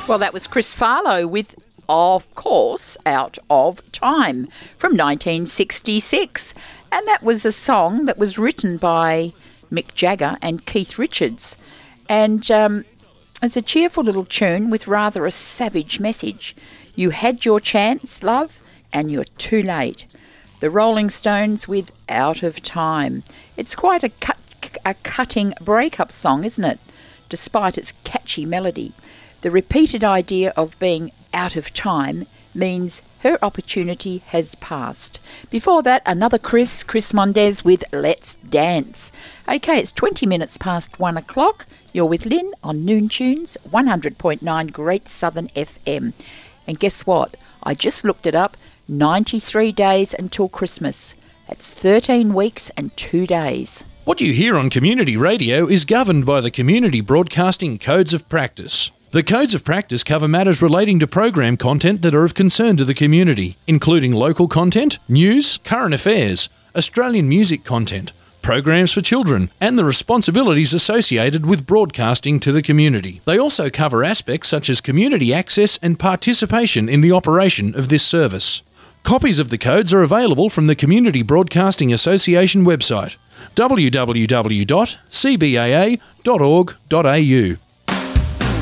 Well, that was Chris Farlow with, of course, Out of Time from 1966. And that was a song that was written by Mick Jagger and Keith Richards. And it's a cheerful little tune with rather a savage message. You had your chance, love, and you're too late. The Rolling Stones with Out of Time. It's quite a cutting breakup song, isn't it? Despite its catchy melody. The repeated idea of being out of time means her opportunity has passed. Before that, another Chris Mondez with Let's Dance. Okay, it's 20 minutes past 1 o'clock. You're with Lynn on Noon Tunes, 100.9 Great Southern FM. And guess what? I just looked it up. 93 days until Christmas. That's 13 weeks and 2 days. What you hear on community radio is governed by the Community Broadcasting Codes of Practice. The Codes of Practice cover matters relating to program content that are of concern to the community, including local content, news, current affairs, Australian music content, programs for children, and the responsibilities associated with broadcasting to the community. They also cover aspects such as community access and participation in the operation of this service. Copies of the codes are available from the Community Broadcasting Association website, www.cbaa.org.au.